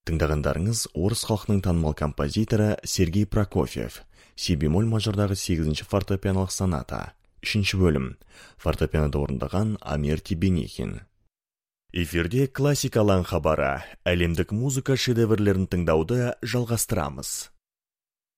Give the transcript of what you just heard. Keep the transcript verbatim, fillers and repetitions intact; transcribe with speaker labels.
Speaker 1: Тыңдағандарыңыз орыс халқының танымал композиторы Сергей Прокофьев, си бемоль мажордағы сегізінші фортепианолық соната, үшінші бөлім, фортепианода орындаған Амирти Бенихин. Эфирде классик алаң хабары, әлемдік музыка шедеврлерін тыңдауды жалғастырамыз.